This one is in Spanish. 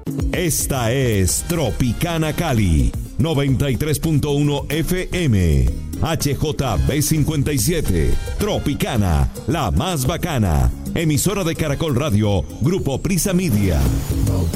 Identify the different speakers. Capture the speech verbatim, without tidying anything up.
Speaker 1: Esta es Tropicana Cali, noventa y tres punto uno F M, H J B cincuenta y siete, Tropicana, la más bacana, emisora de Caracol Radio, Grupo Prisa Media.